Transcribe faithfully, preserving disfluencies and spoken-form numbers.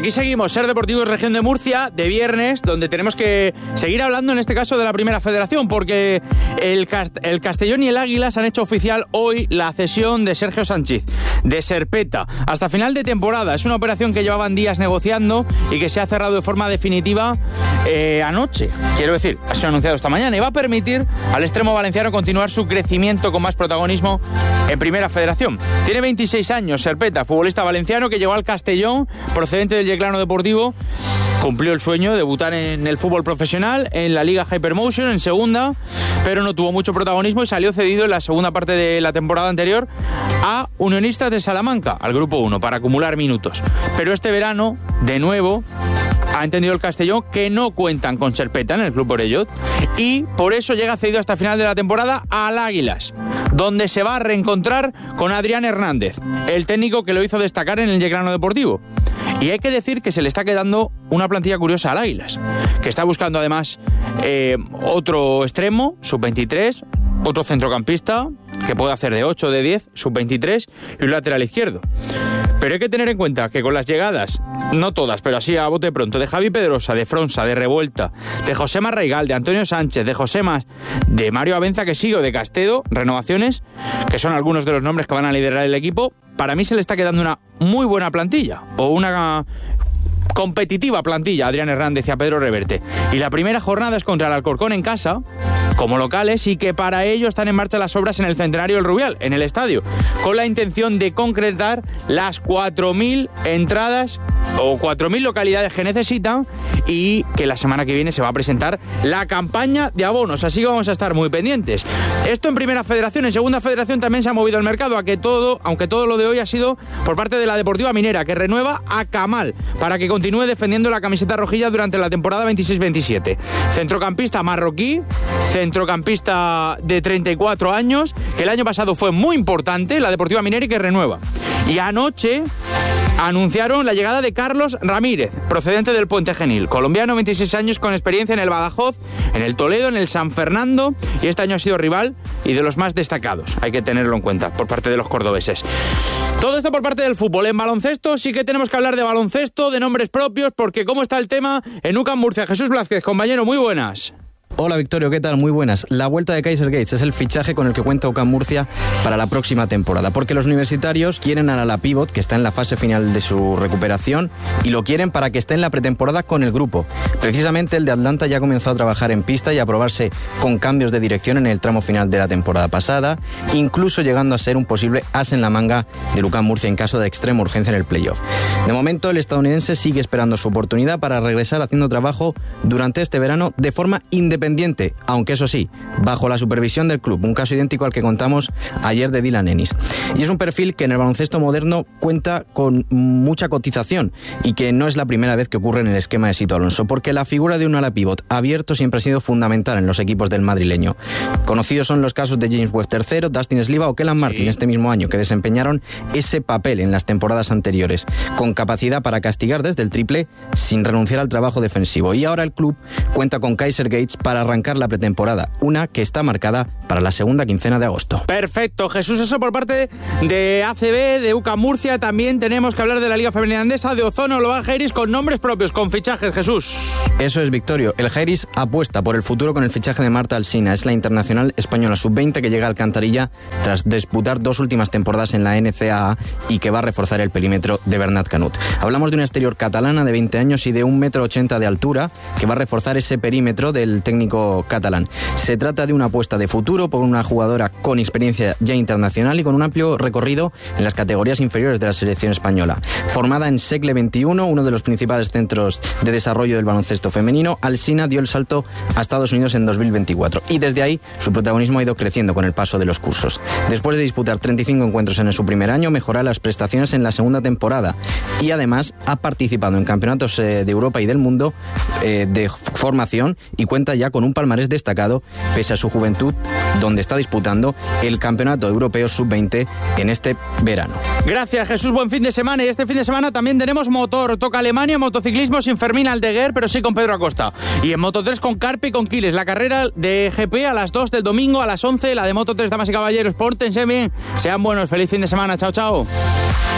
Aquí seguimos, Ser Deportivos Región de Murcia, de viernes, donde tenemos que seguir hablando en este caso de la Primera Federación, porque el, Cast- el Castellón y el Águilas han hecho oficial hoy la cesión de Sergio Sánchez, de Serpeta, hasta final de temporada. Es una operación que llevaban días negociando y que se ha cerrado de forma definitiva eh, anoche. Quiero decir, ha sido anunciado esta mañana y va a permitir al extremo valenciano continuar su crecimiento con más protagonismo en Primera Federación. Tiene veintiséis años, Serpeta, futbolista valenciano que llegó al Castellón procedente del Yeclano Deportivo. Cumplió el sueño de debutar en el fútbol profesional, en la Liga Hypermotion, en segunda, pero no tuvo mucho protagonismo y salió cedido en la segunda parte de la temporada anterior a Unionistas de Salamanca, al Grupo uno, para acumular minutos. Pero este verano, de nuevo, ha entendido el Castellón que no cuentan con Serpeta en el Club Orellot y por eso llega cedido hasta final de la temporada al Águilas, donde se va a reencontrar con Adrián Hernández, el técnico que lo hizo destacar en el Yeclano Deportivo. Y hay que decir que se le está quedando una plantilla curiosa al Águilas, que está buscando además eh, otro extremo, sub veintitrés, otro centrocampista, que puede hacer de ocho, de diez, sub veintitrés, y un lateral izquierdo. Pero hay que tener en cuenta que con las llegadas, no todas, pero así a bote pronto, de Javi Pedrosa, de Fronsa, de Revuelta, de Josema Raigal, de Antonio Sánchez, de Josemas, de Mario Abenza, que sigue, o de Castedo, renovaciones, que son algunos de los nombres que van a liderar el equipo, para mí se le está quedando una muy buena plantilla, o una competitiva plantilla a Adrián Hernández y a Pedro Reverte. Y la primera jornada es contra el Alcorcón en casa, como locales, y que para ello están en marcha las obras en el Centenario del Rubial, en el estadio, con la intención de concretar las cuatro mil entradas o cuatro mil localidades que necesitan, y que la semana que viene se va a presentar la campaña de abonos, así que vamos a estar muy pendientes. Esto en Primera Federación. En Segunda Federación también se ha movido el mercado, a que todo, aunque todo lo de hoy ha sido por parte de la Deportiva Minera, que renueva a Kamal para que continúe defendiendo la camiseta rojilla durante la temporada veintiséis veintisiete. Centrocampista marroquí, centrocampista de treinta y cuatro años, que el año pasado fue muy importante, la Deportiva Minera, y que renueva. Y anoche anunciaron la llegada de Carlos Ramírez, procedente del Puente Genil, colombiano, veintiséis años, con experiencia en el Badajoz, en el Toledo, en el San Fernando, y este año ha sido rival y de los más destacados, hay que tenerlo en cuenta, por parte de los cordobeses. Todo esto por parte del fútbol. En baloncesto sí que tenemos que hablar de baloncesto, de nombres propios, porque ¿cómo está el tema en U C A M Murcia? Jesús Blázquez, compañero, muy buenas. Hola Victorio, ¿qué tal? Muy buenas. La vuelta de Kaiser Gates es el fichaje con el que cuenta U C A M Murcia para la próxima temporada, porque los universitarios quieren a la pívot, que está en la fase final de su recuperación, y lo quieren para que esté en la pretemporada con el grupo. Precisamente el de Atlanta ya comenzó a trabajar en pista y a probarse con cambios de dirección en el tramo final de la temporada pasada, incluso llegando a ser un posible as en la manga del U C A M Murcia en caso de extrema urgencia en el playoff. De momento el estadounidense sigue esperando su oportunidad para regresar haciendo trabajo durante este verano de forma independiente, aunque eso sí, bajo la supervisión del club, un caso idéntico al que contamos ayer de Dylan Ennis. Y es un perfil que en el baloncesto moderno cuenta con mucha cotización y que no es la primera vez que ocurre en el esquema de Sito Alonso, porque la figura de un ala pívot abierto siempre ha sido fundamental en los equipos del madrileño. Conocidos son los casos de James Webb tercero, Dustin Sliva o Kellan Martin, sí, este mismo año, que desempeñaron ese papel en las temporadas anteriores, con capacidad para castigar desde el triple sin renunciar al trabajo defensivo. Y ahora el club cuenta con Kaiser Gates para arrancar la pretemporada, una que está marcada para la segunda quincena de agosto. Perfecto, Jesús, eso por parte de A C B, de U C A M Murcia. También tenemos que hablar de la Liga Femenina Andesa, de Ozono, Loan Jairis, con nombres propios, con fichajes, Jesús. Eso es, Victorio. El Jairis apuesta por el futuro con el fichaje de Marta Alsina. Es la internacional española sub veinte que llega a Alcantarilla tras disputar dos últimas temporadas en la N C A A y que va a reforzar el perímetro de Bernat Canut. Hablamos de una exterior catalana de veinte años y de un metro ochenta de altura que va a reforzar ese perímetro del técnico catalán. Se trata de una apuesta de futuro por una jugadora con experiencia ya internacional y con un amplio recorrido en las categorías inferiores de la selección española. Formada en Segle veintiuno, uno de los principales centros de desarrollo del baloncesto femenino, Alsina dio el salto a Estados Unidos en dos mil veinticuatro y desde ahí su protagonismo ha ido creciendo con el paso de los cursos. Después de disputar treinta y cinco encuentros en su primer año, mejora las prestaciones en la segunda temporada y además ha participado en campeonatos eh, de Europa y del mundo eh, de formación y cuenta ya con un palmarés destacado pese a su juventud, donde está disputando el Campeonato Europeo sub veinte en este verano. Gracias, Jesús, buen fin de semana. Y este fin de semana también tenemos motor. Toca Alemania, motociclismo sin Fermín Aldeguer, pero sí con Pedro Acosta. Y en Moto tres con Carpi y con Quiles. La carrera de G P a las dos del domingo, a las once, la de Moto tres, damas y caballeros. Pórtense bien, sean buenos. Feliz fin de semana. Chao, chao.